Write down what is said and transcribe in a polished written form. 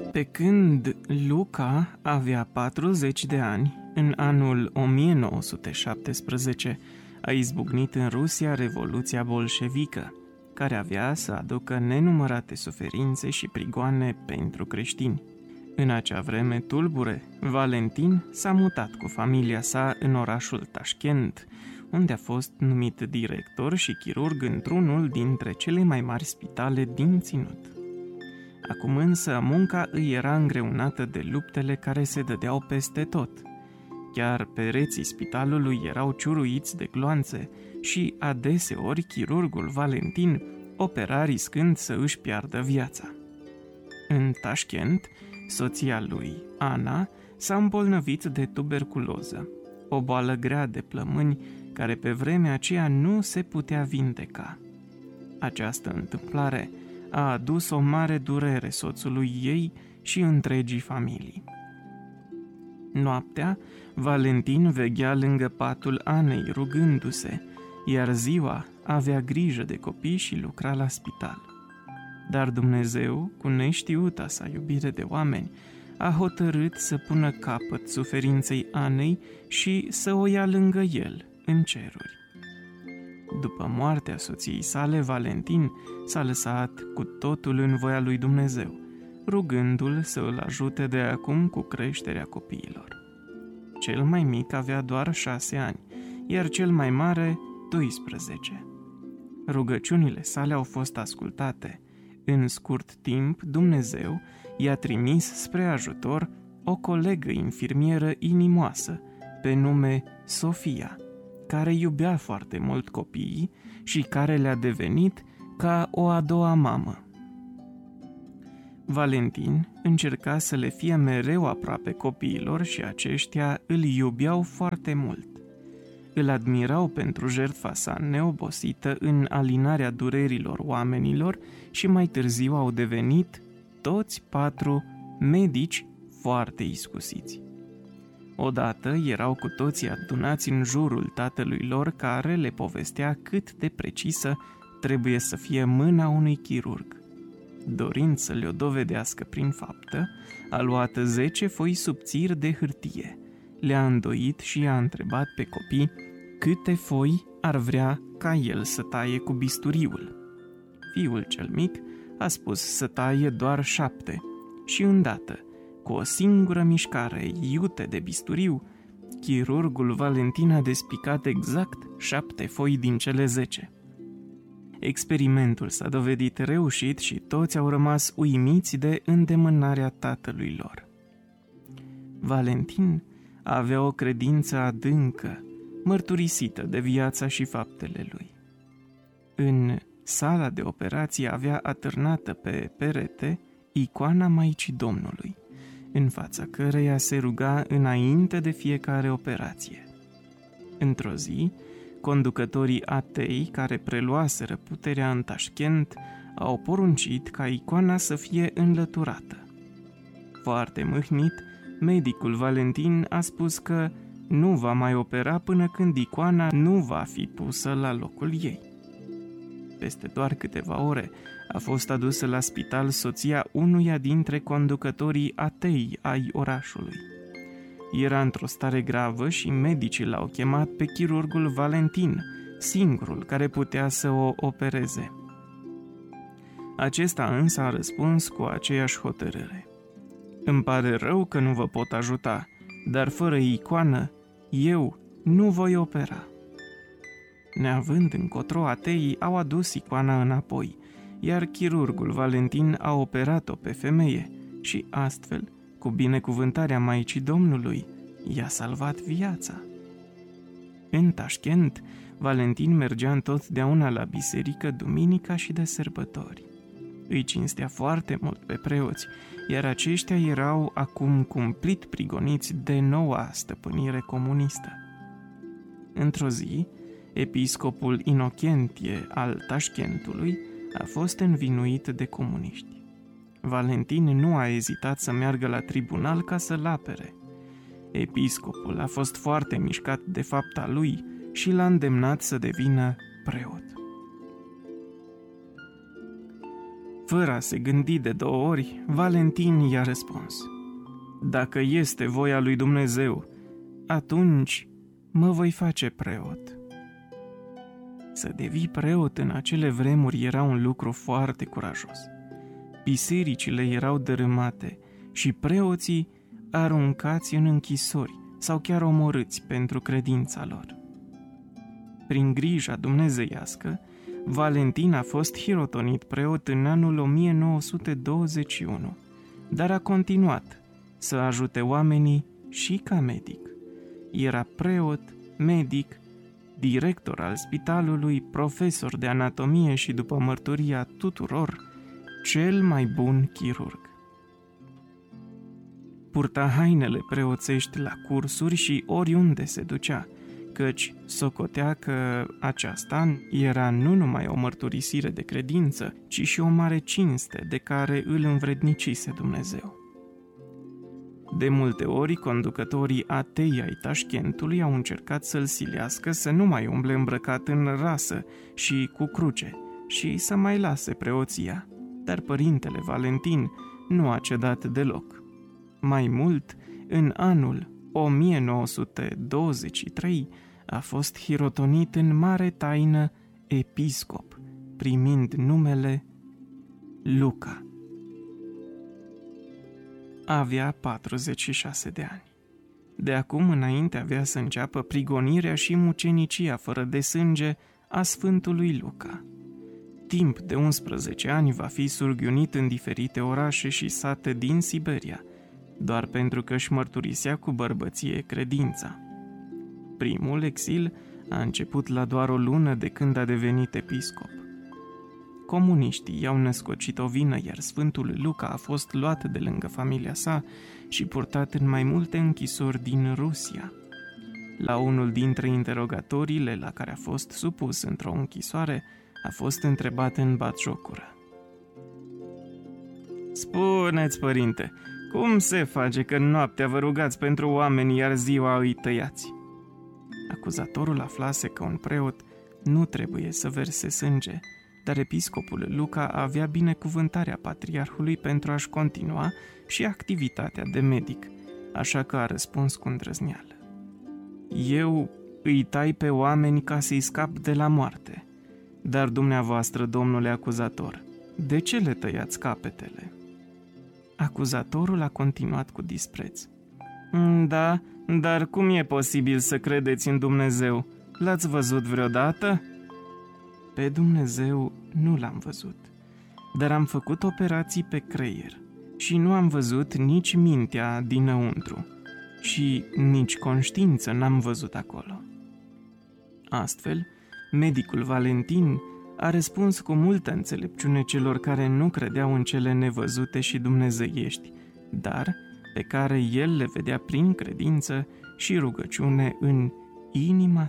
Pe când Luca avea 40 de ani, în anul 1917 a izbucnit în Rusia Revoluția bolșevică, care avea să aducă nenumărate suferințe și prigoane pentru creștini. În acea vreme tulbure, Valentin s-a mutat cu familia sa în orașul Tașkent, unde a fost numit director și chirurg într-unul dintre cele mai mari spitale din ținut. Acum însă munca îi era îngreunată de luptele care se dădeau peste tot. Chiar pereții spitalului erau ciuruiți de gloanțe și adeseori chirurgul Valentin opera riscând să își piardă viața. În Tașkent, soția lui, Ana, s-a îmbolnăvit de tuberculoză, o boală grea de plămâni care pe vremea aceea nu se putea vindeca. Această întâmplare a adus o mare durere soțului ei și întregii familii. Noaptea, Valentin veghea lângă patul Anei rugându-se, iar ziua avea grijă de copii și lucra la spital. Dar Dumnezeu, cu neștiuta sa iubire de oameni, a hotărât să pună capăt suferinței Anei și să o ia lângă el, în ceruri. După moartea soției sale, Valentin s-a lăsat cu totul în voia lui Dumnezeu, rugându-l să îl ajute de acum cu creșterea copiilor. Cel mai mic avea doar 6 ani, iar cel mai mare 12. Rugăciunile sale au fost ascultate. În scurt timp, Dumnezeu i-a trimis spre ajutor o colegă infirmieră inimoasă, pe nume Sofia, care iubea foarte mult copiii și care le-a devenit ca o a doua mamă. Valentin încerca să le fie mereu aproape copiilor și aceștia îl iubeau foarte mult. Îl admirau pentru jertfa sa neobosită în alinarea durerilor oamenilor și mai târziu au devenit toți 4 medici foarte iscusiți. Odată erau cu toții adunați în jurul tatălui lor care le povestea cât de precisă trebuie să fie mâna unui chirurg. Dorind să le-o dovedească prin faptă, a luat 10 foi subțiri de hârtie, le-a îndoit și i-a întrebat pe copii câte foi ar vrea ca el să taie cu bisturiul. Fiul cel mic a spus să taie doar 7 și îndată, cu o singură mișcare iute de bisturiu, chirurgul Valentin a despicat exact 7 foi din cele 10. Experimentul s-a dovedit reușit și toți au rămas uimiți de îndemânarea tatălui lor. Valentin avea o credință adâncă, mărturisită de viața și faptele lui. În sala de operație avea atârnată pe perete icoana Maicii Domnului, în fața căreia se ruga înainte de fiecare operație. Într-o zi, conducătorii atei care preluaseră puterea în Tașkent au poruncit ca icoana să fie înlăturată. Foarte mâhnit, medicul Valentin a spus că nu va mai opera până când icoana nu va fi pusă la locul ei. Peste doar câteva ore a fost adusă la spital soția unuia dintre conducătorii atei ai orașului. Era într-o stare gravă și medicii l-au chemat pe chirurgul Valentin, singurul care putea să o opereze. Acesta însă a răspuns cu aceeași hotărâre: "Îmi pare rău că nu vă pot ajuta, dar fără icoană, eu nu voi opera." Neavând încotro, ateii au adus icoana înapoi, iar chirurgul Valentin a operat-o pe femeie și astfel, cu binecuvântarea Maicii Domnului, i-a salvat viața. În Tașkent, Valentin mergea întotdeauna la biserică duminica și de sărbători. Îi cinstea foarte mult pe preoți, iar aceștia erau acum cumplit prigoniți de noua stăpânire comunistă. Într-o zi, episcopul Inocentie al Tașkentului a fost învinuit de comuniști. Valentin nu a ezitat să meargă la tribunal ca să-l apere. Episcopul a fost foarte mișcat de fapta lui și l-a îndemnat să devină preot. Fără a se gândi de 2 ori, Valentin i-a răspuns: dacă este voia lui Dumnezeu, atunci mă voi face preot. Să devii preot în acele vremuri era un lucru foarte curajos. Bisericile erau dărâmate și preoții aruncați în închisori sau chiar omorâți pentru credința lor. Prin grija dumnezeiască, Valentin a fost hirotonit preot în anul 1921, dar a continuat să ajute oamenii și ca medic. Era preot, medic, director al spitalului, profesor de anatomie și, după mărturia tuturor, cel mai bun chirurg. Purta hainele preoțești la cursuri și oriunde se ducea, căci socotea că aceasta era nu numai o mărturisire de credință, ci și o mare cinste de care îl învrednicise Dumnezeu. De multe ori, conducătorii atei ai Tașkentului au încercat să-l silească să nu mai umble îmbrăcat în rasă și cu cruce și să mai lase preoția, dar părintele Valentin nu a cedat deloc. Mai mult, în anul 1923 a fost hirotonit în mare taină episcop, primind numele Luca. Avea 46 de ani. De acum înainte avea să înceapă prigonirea și mucenicia fără de sânge a Sfântului Luca. Timp de 11 ani va fi surghiunit în diferite orașe și sate din Siberia, doar pentru că își mărturisea cu bărbăție credința. Primul exil a început la doar o lună de când a devenit episcop. Comuniștii i-au născocit o vină, iar Sfântul Luca a fost luat de lângă familia sa și purtat în mai multe închisori din Rusia. La unul dintre interogatoriile la care a fost supus într-o închisoare, a fost întrebat în batjocură: spuneți, părinte, cum se face că noaptea vă rugați pentru oameni, iar ziua îi tăiați? Acuzatorul aflase că un preot nu trebuie să verse sânge, dar episcopul Luca avea binecuvântarea patriarhului pentru a-și continua și activitatea de medic, așa că a răspuns cu îndrăzneală: eu îi tai pe oameni ca să-i scap de la moarte, dar dumneavoastră, domnule acuzator, de ce le tăiați capetele? Acuzatorul a continuat cu dispreț: da, dar cum e posibil să credeți în Dumnezeu? L-ați văzut vreodată? Pe Dumnezeu nu l-am văzut, dar am făcut operații pe creier și nu am văzut nici mintea dinăuntru și nici conștiință n-am văzut acolo. Astfel, medicul Valentin a răspuns cu multă înțelepciune celor care nu credeau în cele nevăzute și dumnezeiești, dar pe care el le vedea prin credință și rugăciune în inima